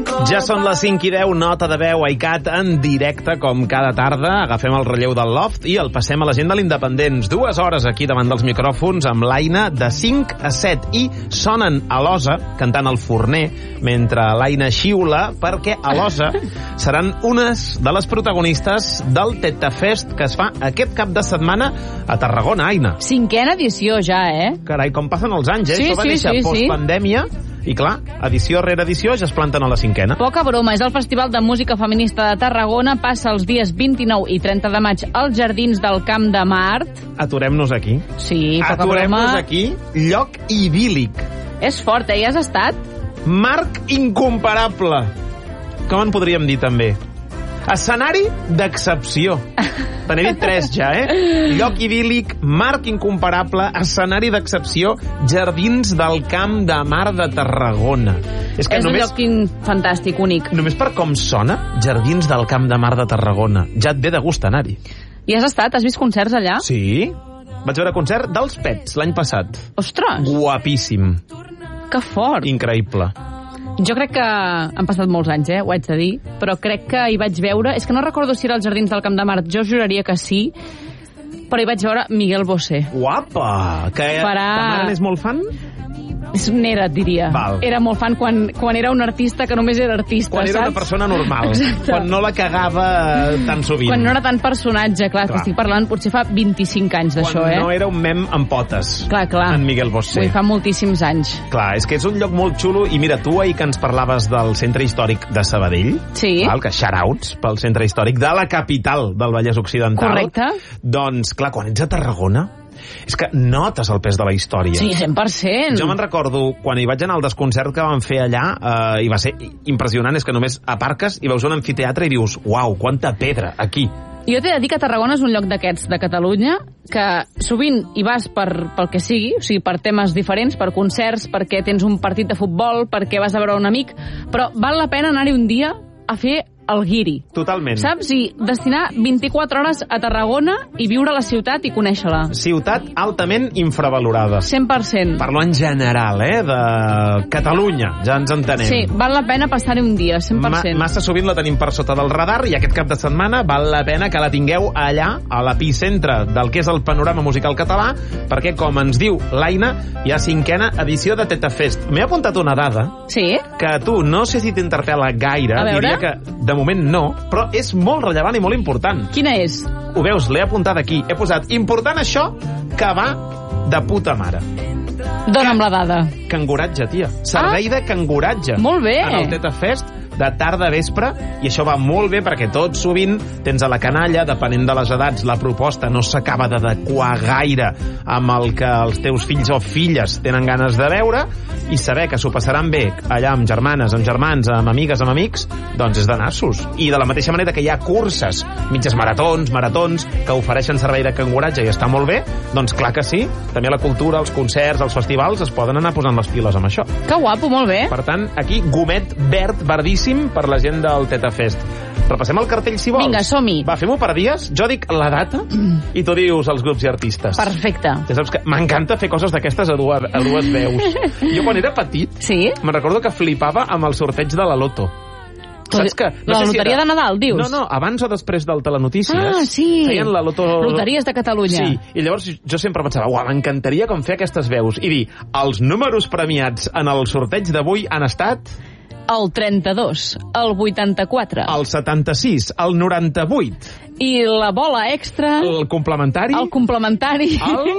Ja són les 5:10, nota de veu ICAT en directe, com cada tarda. Agafem el relleu del Loft i el passem a la gent de l'Independents. 2 hores aquí davant dels micròfons amb l'Aina de 5 a 7. I sonen a l'Osa, cantant el forner, mentre l'Aina xiula, perquè a l'Osa seran unes de les protagonistes del Tetafest que es fa aquest cap de setmana a Tarragona, Aina. 5ª edició ja, Carai, com passen els anys, Sí, Això va néixer postpandèmia. I clar, edició rere edició ja es planten a la 5ª. Poca broma, és el Festival de Música Feminista de Tarragona. Passa els dies 29 i 30 de maig als Jardins del Camp de Mart. Aturem-nos aquí. Sí, poca Aturem-nos broma. aquí. Lloc idíl·lic. És fort, hi has estat? Marc incomparable. Com en podríem dir, també? Escenari d'excepció. Te n'he dit 3 ja, Lloc idíl·lic, marc incomparable, escenari d'excepció, Jardins del Camp de Mar de Tarragona. És que És un lloc fantàstic, únic. Només per com sona, Jardins del Camp de Mar de Tarragona. Ja et ve de gust anar-hi. Hi has estat? Has vist concerts allà? Sí. Vaig veure concert dels Pets l'any passat. Ostres, Guapíssim. que fort. Increïble. Jo crec que han passat molts anys, ho haig de dir, però crec que hi vaig veure... És que no recordo si era als Jardins del Camp de Mart, jo juraria que sí, però hi vaig veure Miguel Bosé. Guapa! Que ta mare n'és molt fan? N'era, et diria. Val. Era molt fan quan era un artista que només era artista, Quan era una persona normal. Exacte. Quan no la cagava tan sovint. Quan no era tant personatge, clar. Que estic parlant potser fa 25 anys d'això, Quan no era un mem amb potes. Clar. En Miguel Bosé. Vull fa moltíssims anys. Clar, és que és un lloc molt xulo. I mira, tu ahir que ens parlaves del centre històric de Sabadell, Sí. que shoutouts pel centre històric de la capital del Vallès Occidental. Correcte. Doncs, clar, quan ets a Tarragona, és que notes el pes de la història. Sí, 100%. Jo me'n recordo, quan hi vaig anar al desconcert que van fer allà, i va ser impressionant, és que només aparques i veus un amfiteatre i dius, uau, quanta pedra, aquí. Jo t'he de dir que Tarragona és un lloc d'aquests de Catalunya que sovint hi vas pel que sigui, o sigui, per temes diferents, per concerts, perquè tens un partit de futbol, perquè vas a veure un amic, però val la pena anar-hi un dia a fer el guiri. Totalment. Saps? I destinar 24 hores a Tarragona i viure a la ciutat i conèixer-la. Ciutat altament infravalorada. 100%. Parlo en general, de Catalunya, ja ens entenem. Sí, val la pena passar-hi un dia, 100%. Massa sovint la tenim per sota del radar i aquest cap de setmana val la pena que la tingueu allà, a l'epicentre del que és el panorama musical català, perquè, com ens diu l'Aina, hi ha 5ª edició de Tetafest. M'he apuntat una dada Sí? que tu no sé si t'interpel·la gaire, A veure. diria que de moment no, però és molt rellevant i molt important. Quina és? Ho veus, l'he apuntat aquí. He posat important això que va de puta mare. Dóna'm la dada. Canguratge, tia. Servei de canguratge. Molt bé. En el Tetafest de tarda a vespre, i això va molt bé perquè tot sovint tens a la canalla, depenent de les edats, la proposta no s'acaba d'adequar gaire amb el que els teus fills o filles tenen ganes de veure, i saber que s'ho passaran bé allà amb germanes, amb germans, amb amigues, amb amics, doncs és de nassos. I de la mateixa manera que hi ha curses, mitges maratons, que ofereixen servei de canguratge i està molt bé, doncs clar que sí, també la cultura, els concerts, els festivals es poden anar posant les piles amb això. Que guapo, molt bé. Per tant, aquí, gomet verd, verdíssim, per la gent del Tetafest. Repassem el cartell, si vols. Vinga, som-hi. Va, fem-ho per dies. Jo dic la data i tu dius els grups i artistes. Perfecte. Ja saps que m'encanta fer coses d'aquestes a dues veus. Jo, quan era petit, Sí? me'n recordo que flipava amb el sorteig de la Loto. Saps que... La loteria de Nadal, dius? No, abans o després del Telenotícies. Ah, sí. Feien la Loto... Loteries de Catalunya. Sí, i llavors jo sempre pensava, uau, m'encantaria com fer aquestes veus i dir, els números premiats en el sorteig d'avui han estat... El 32, el 84. El 76, el 98. I la bola extra... El complementari. El complementari...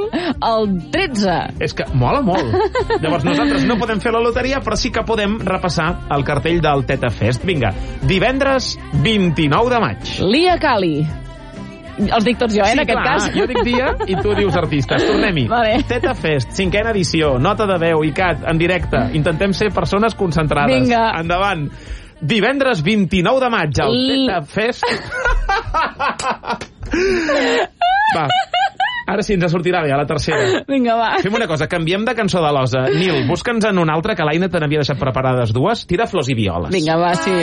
El 13. És que mola molt. Llavors nosaltres no podem fer la loteria, però sí que podem repassar el cartell del Tetafest. Vinga, divendres 29 de maig. Lia Cali. Els dic tots jo, en aquest cas. Jo dic dia i tu dius artistes. Tornem-hi. Vale. Tetafest, 5ª edició, nota de veu, ICAT, en directe. Intentem ser persones concentrades. Vinga. Endavant. Divendres 29 de maig, al Tetafest. Va, ara sí, ens sortirà bé, a la tercera. Vinga, va. Fem una cosa, canviem de cançó de l'Osa. Nil, busca'ns en una altra, que l'Aina te n'havia deixat preparades 2. Tira flors i violes. Vinga, va, sí.